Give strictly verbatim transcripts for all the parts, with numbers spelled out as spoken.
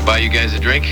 I buy you guys a drink?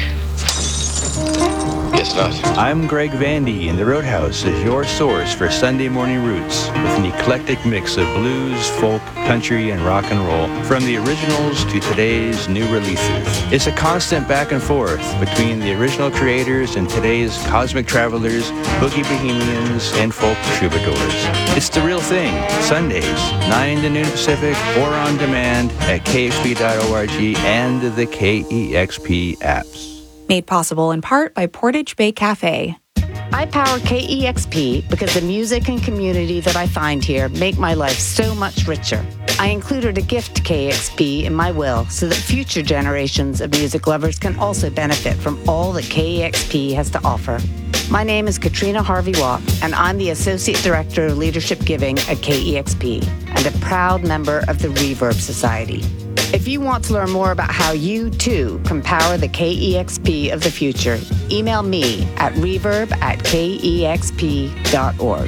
Guess not. I'm Greg Vandy, and the Roadhouse is your source for Sunday morning roots with an eclectic mix of blues, folk, country, and rock and roll, from the originals to today's new releases. It's a constant back and forth between the original creators and today's cosmic travelers, boogie bohemians, and folk troubadours. It's the real thing, Sundays, nine to noon Pacific, or on demand at K X P dot org and the K E X P apps. Made possible in part by Portage Bay Cafe. I power K E X P because the music and community that I find here make my life so much richer. I included a gift to K E X P in my will so that future generations of music lovers can also benefit from all that K E X P has to offer. My name is Katrina Harvey-Watt, and I'm the Associate Director of Leadership Giving at K E X P and a proud member of the Reverb Society. If you want to learn more about how you, too, can power the K E X P of the future, email me at reverb at K E X P dot org.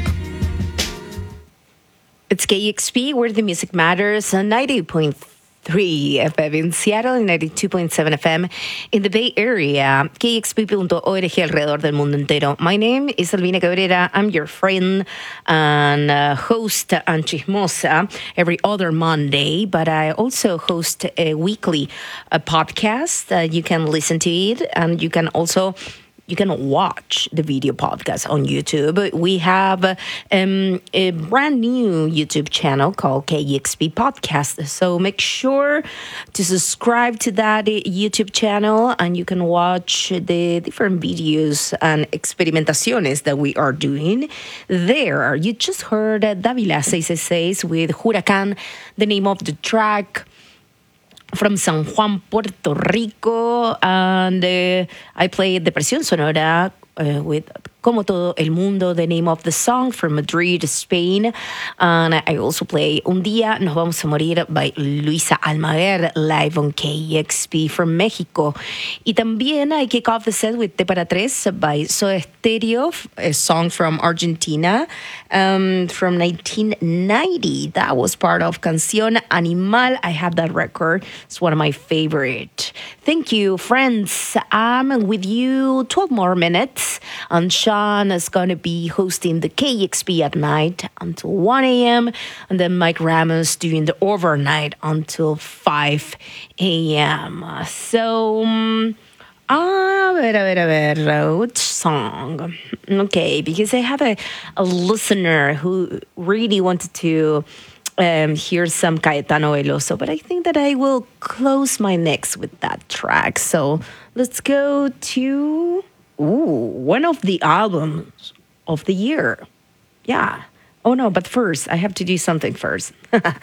It's K E X P, where the music matters, on ninety point three F M in Seattle and ninety-two point seven F M in the Bay Area, K X P dot org alrededor del mundo entero. My name is Albina Cabrera. I'm your friend and uh, host and chismosa every other Monday, but I also host a weekly uh, podcast. Uh, you can listen to it, and you can also You can watch the video podcast on YouTube. We have um, a brand new YouTube channel called K E X P Podcast. So make sure to subscribe to that YouTube channel, and you can watch the different videos and experimentaciones that we are doing there. You just heard Davila seis seis seis with Huracán, the name of the track, from San Juan, Puerto Rico, and uh, I played Depresión Sonora uh, with Como Todo El Mundo, the name of the song, from Madrid, Spain. And I also play Un Día Nos Vamos a Morir by Luisa Almaguer, live on K E X P from Mexico. Y también I kick off the set with Te Para Tres by Soda Stereo, a song from Argentina, um, from nineteen ninety. That was part of Canción Animal. I have that record. It's one of my favorite. Thank you, friends. I'm with you twelve more minutes. And Sean is going to be hosting the K E X P at night until one a.m. And then Mike Ramos doing the overnight until five a.m. So, um, a ver, a ver, a ver, which song? Okay, because I have a, a listener who really wanted to um, hear some Caetano Veloso, but I think that I will close my mix with that track. So let's go to... Ooh, one of the albums of the year. Yeah. Oh, no, but first, I have to do something first.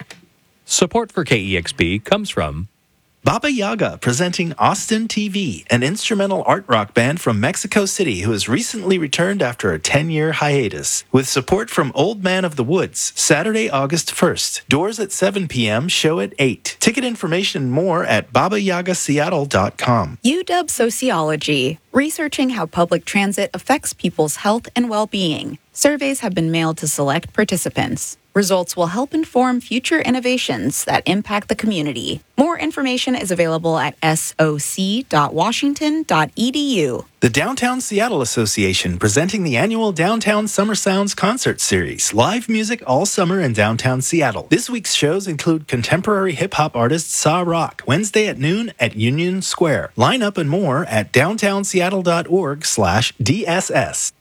Support for K E X P comes from Baba Yaga, presenting Austin T V, an instrumental art rock band from Mexico City who has recently returned after a ten-year hiatus. With support from Old Man of the Woods, Saturday, August first. Doors at seven p.m., show at eight. Ticket information and more at baba yaga seattle dot com. U W Sociology, researching how public transit affects people's health and well-being. Surveys have been mailed to select participants. Results will help inform future innovations that impact the community. More information is available at S O C dot washington dot e d u. The Downtown Seattle Association, presenting the annual Downtown Summer Sounds concert series. Live music all summer in downtown Seattle. This week's shows include contemporary hip-hop artist Saw Rock, Wednesday at noon at Union Square. Line up and more at downtown seattle dot org slash D S S.